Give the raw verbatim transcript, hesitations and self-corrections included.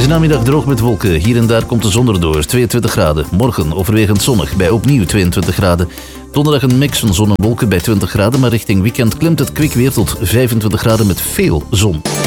Deze namiddag droog met wolken. Hier en daar komt de zon erdoor. tweeëntwintig graden. Morgen overwegend zonnig bij opnieuw tweeëntwintig graden. Donderdag een mix van zon en wolken bij twintig graden. Maar richting weekend klimt het kwik weer tot vijfentwintig graden met veel zon.